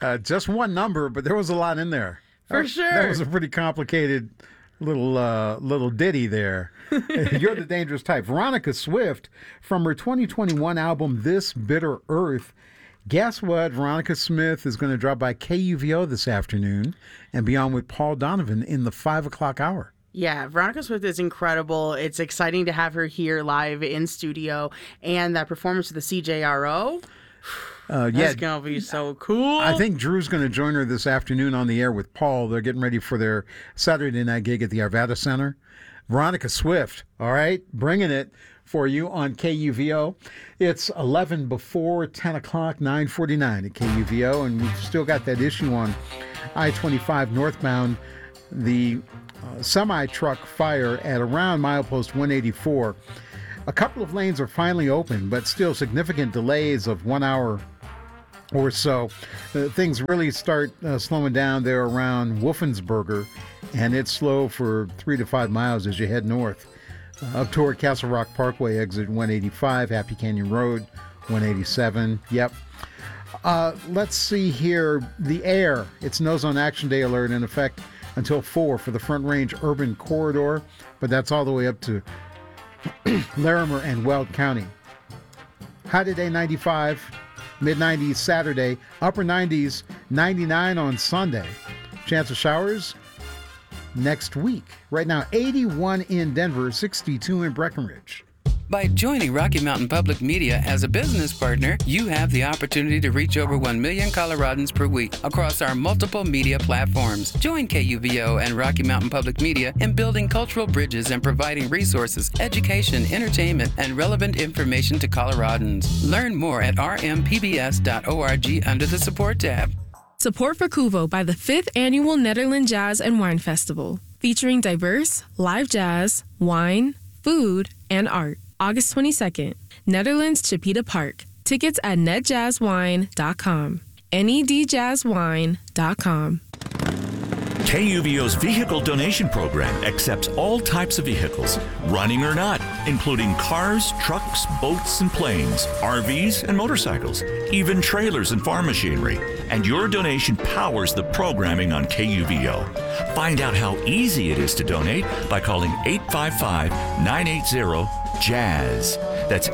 Just one number, but there was a lot in there. For sure. That was a pretty complicated little ditty there. You're the Dangerous Type. Veronica Swift, from her 2021 album This Bitter Earth. Guess what? Veronica Smith is going to drop by KUVO this afternoon and be on with Paul Donovan in the 5 o'clock hour. Yeah, Veronica Swift is incredible. It's exciting to have her here live in studio, and that performance of the CJRO. That's going to be so cool. I think Drew's going to join her this afternoon on the air with Paul. They're getting ready for their Saturday night gig at the Arvada Center. Veronica Swift, all right, bringing it for you on KUVO. It's 11 before 10 o'clock, 9:49 at KUVO, and we've still got that issue on I-25 northbound, the semi-truck fire at around milepost 184. A couple of lanes are finally open, but still significant delays of 1 hour or so. Things really start slowing down there around Wolfensberger, and it's slow for 3 to 5 miles as you head north. Up toward Castle Rock Parkway, exit 185, Happy Canyon Road, 187. Yep. Let's see here. The air. It's No Zone Action Day alert in effect until 4 for the Front Range Urban Corridor, but that's all the way up to Larimer and Weld County. High today, 95. Mid-90s Saturday. Upper 90s, 99 on Sunday. Chance of showers next week. Right now, 81 in Denver, 62 in Breckenridge. By joining Rocky Mountain Public Media as a business partner, you have the opportunity to reach over 1 million Coloradans per week across our multiple media platforms. Join KUVO and Rocky Mountain Public Media in building cultural bridges and providing resources, education, entertainment, and relevant information to Coloradans. Learn more at rmpbs.org under the Support tab. Support for Kuvo by the 5th Annual Netherlands Jazz and Wine Festival, featuring diverse live jazz, wine, food, and art. August 22nd, Netherlands Chipeta Park. Tickets at netjazzwine.com. nedjazzwine.com. KUVO's vehicle donation program accepts all types of vehicles, running or not, including cars, trucks, boats, and planes, RVs, and motorcycles, even trailers and farm machinery. And your donation powers the programming on KUVO. Find out how easy it is to donate by calling 855-980-JAZZ. That's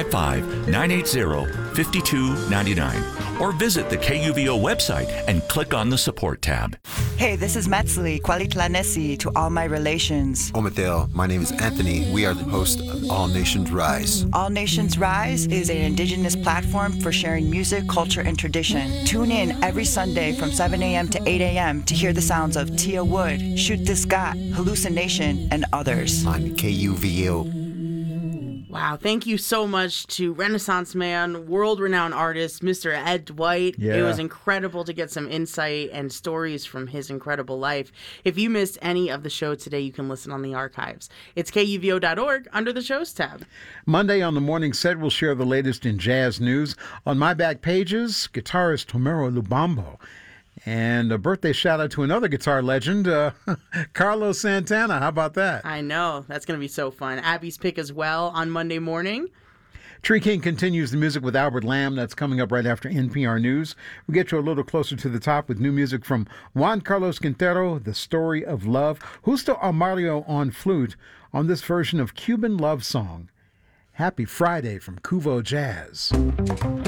855-980-5299. Or visit the KUVO website and click on the Support tab. Hey, this is Metzli, Kwalitlanesi to all my relations. Omateo, my name is Anthony. We are the host of All Nations Rise. All Nations Rise is an indigenous platform for sharing music, culture, and tradition. Tune in every Sunday from 7 a.m. to 8 a.m. to hear the sounds of Tia Wood, Shoot This Got, Hallucination, and others. On KUVO. Wow, thank you so much to Renaissance man, world-renowned artist, Mr. Ed Dwight. Yeah. It was incredible to get some insight and stories from his incredible life. If you missed any of the show today, you can listen on the archives. It's KUVO.org under the Shows tab. Monday on the morning set, we'll share the latest in jazz news. On my back pages, guitarist Homero Lubambo. And a birthday shout-out to another guitar legend, Carlos Santana. How about that? I know. That's going to be so fun. Abby's Pick as well on Monday morning. Tree King continues the music with Albert Lamb. That's coming up right after NPR News. We'll get you a little closer to the top with new music from Juan Carlos Quintero, The Story of Love. Justo Amario on flute on this version of Cuban Love Song. Happy Friday from Kuvo Jazz.